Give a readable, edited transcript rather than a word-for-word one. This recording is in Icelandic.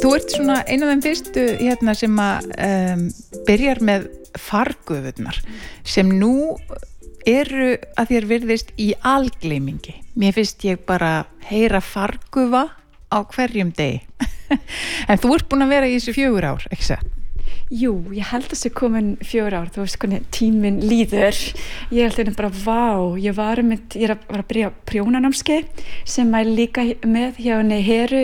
Þú ert svona einu af þeim fyrstu hérna sem að byrjar með fargufurnar sem nú eru að þér virðist í algleymingi. Mér finnst ég bara heyra fargufa á hverjum degi. En þú ert búin að vera í þessu 4 ár, ekki satt? Jú, ég held að þessi komin 4 ár, þú veist hvernig tíminn líður. Ég held að bara, ég var að byrja prjónanámskeið sem ég líka með hjá henni Heru